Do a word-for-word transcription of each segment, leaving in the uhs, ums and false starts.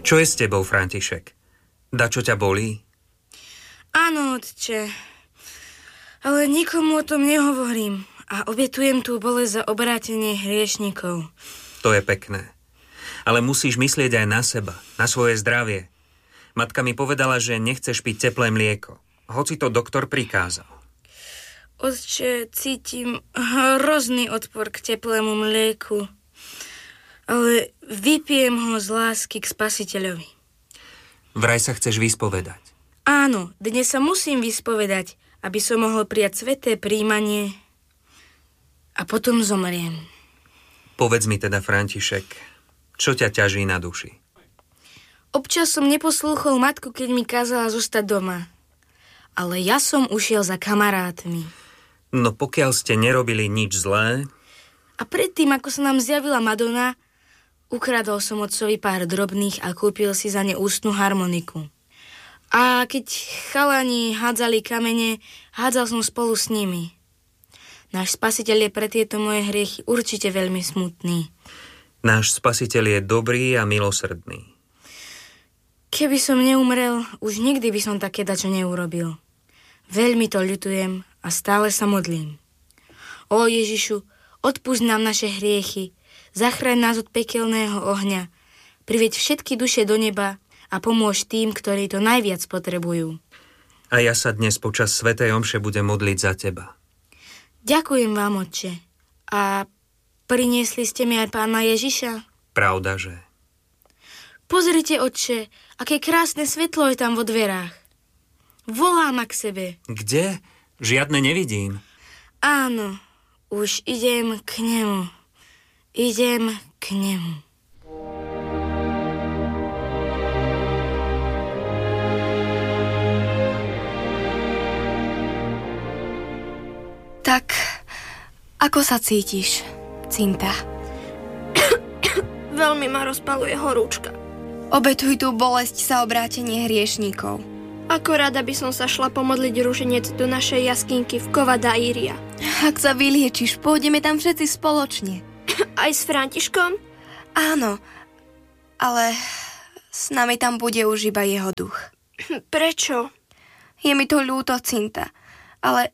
Čo je s tebou, František? Dačo ťa bolí? Áno, otče. Ale nikomu o tom nehovorím a obetujem tú bolesť za obrátenie hriešnikov. To je pekné. Ale musíš myslieť aj na seba, na svoje zdravie. Matka mi povedala, že nechceš piť teplé mlieko, hoci to doktor prikázal. Otče, cítim hrozný odpor k teplému mlieku, ale vypijem ho z lásky k Spasiteľovi. Vraj sa chceš vyspovedať. Áno, dnes sa musím vyspovedať, aby som mohol prijať sväté príjmanie a potom zomriem. Povedz mi teda, František, čo ťa ťaží na duši? Občas som neposlúchol matku, keď mi kázala zostať doma. Ale ja som ušiel za kamarátmi. No pokiaľ ste nerobili nič zlé... A predtým, ako sa nám zjavila Madonna, ukradol som otcovi pár drobných a kúpil si za ne ústnu harmoniku. A keď chalani hádzali kamene, hádzal som spolu s nimi. Náš Spasiteľ je pre tieto moje hriechy určite veľmi smutný. Náš Spasiteľ je dobrý a milosrdný. Keby som neumrel, už nikdy by som také dačo neurobil. Veľmi to ľutujem a stále sa modlím. Ó Ježišu, odpusť nám naše hriechy, zachráň nás od pekelného ohňa, priveď všetky duše do neba a pomôž tým, ktorí to najviac potrebujú. A ja sa dnes počas svätej omše budem modliť za teba. Ďakujem vám, otče. A priniesli ste mi aj pána Ježiša? Pravda, že? Pozrite, otče, aké krásne svetlo je tam vo dverách. Volá ma k sebe. Kde? Žiadne nevidím. Áno, už idem k nemu. Idem k nemu. Tak, ako sa cítiš, Cinta? Veľmi ma rozpaluje horúčka. Obetuj tú bolesť za obrátenie hriešníkov. Ako rada by som sa šla pomodliť ruženec do našej jaskinky v Cova da Iria. Ak sa vyliečiš, pôjdeme tam všetci spoločne. Aj s Františkom? Áno, ale s nami tam bude už iba jeho duch. Prečo? Je mi to ľúto, Cinta, ale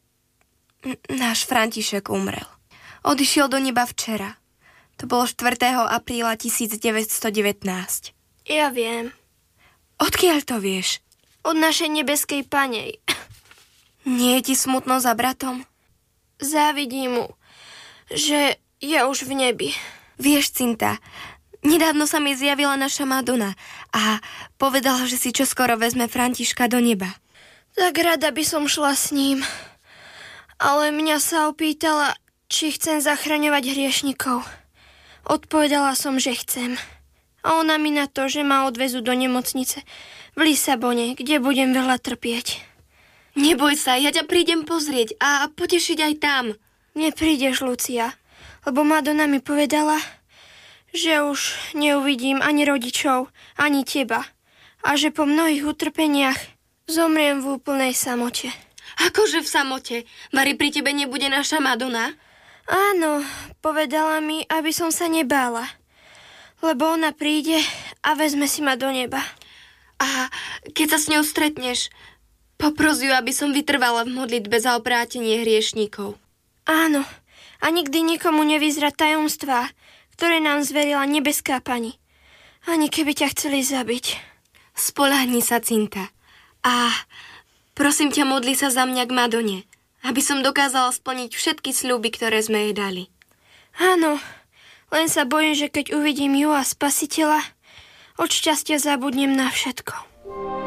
náš František umrel. Odišiel do neba včera. To bolo štvrtého apríla tisícdeväťstodevätnásť. Ja viem. Odkiaľ to vieš? Od našej nebeskej panej. Nie je ti smutno za bratom? Závidím mu, že je už v nebi. Vieš, Cinta, nedávno sa mi zjavila naša Madonna a povedala, že si čoskoro vezme Františka do neba. Tak rada by som šla s ním. Ale mňa sa opýtala, či chcem zachraňovať hriešnikov. Odpovedala som, že chcem. A ona mi na to, že ma odvezú do nemocnice v Lisabone, kde budem veľa trpieť. Neboj sa, ja ťa prídem pozrieť a potešiť aj tam. Neprídeš, Lucia, lebo Madonna mi povedala, že už neuvidím ani rodičov, ani teba a že po mnohých utrpeniach zomriem v úplnej samote. Akože v samote? Vari pri tebe nebude naša Madonna? Áno, povedala mi, aby som sa nebála, lebo ona príde a vezme si ma do neba. A keď sa s ňou stretneš, popros ju, aby som vytrvala v modlitbe za obrátenie hriešníkov. Áno, a nikdy nikomu nevyzrať tajomstvá, ktoré nám zverila nebeská pani, ani keby ťa chceli zabiť. Spoľahni sa, Cinta. A prosím ťa, modli sa za mňa k Madone, aby som dokázala splniť všetky sľuby, ktoré sme jej dali. Áno, len sa bojím, že keď uvidím ju a Spasiteľa, od šťastia zabudnem na všetko.